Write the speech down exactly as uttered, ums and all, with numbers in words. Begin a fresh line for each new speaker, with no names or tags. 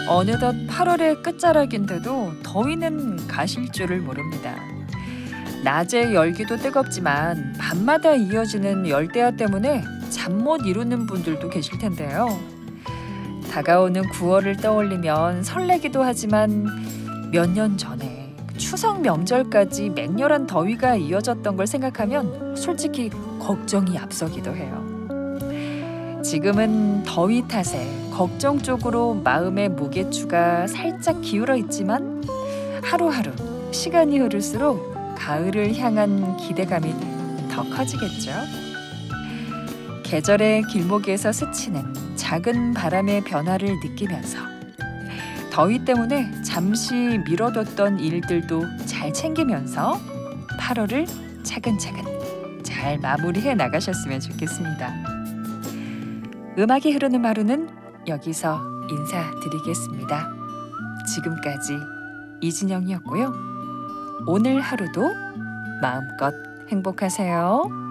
어느덧 팔월의 끝자락인데도 더위는 가실 줄을 모릅니다. 낮의 열기도 뜨겁지만 밤마다 이어지는 열대야 때문에 잠 못 이루는 분들도 계실 텐데요. 다가오는 구월을 떠올리면 설레기도 하지만 몇 년 전에 추석 명절까지 맹렬한 더위가 이어졌던 걸 생각하면 솔직히 걱정이 앞서기도 해요. 지금은 더위 탓에 걱정 쪽으로 마음의 무게추가 살짝 기울어 있지만 하루하루 시간이 흐를수록 가을을 향한 기대감이 더 커지겠죠. 계절의 길목에서 스치는 작은 바람의 변화를 느끼면서 더위 때문에 잠시 미뤄뒀던 일들도 잘 챙기면서 팔월을 차근차근 잘 마무리해 나가셨으면 좋겠습니다. 음악이 흐르는 하루는 여기서 인사드리겠습니다. 지금까지 이진영이었고요. 오늘 하루도 마음껏 행복하세요.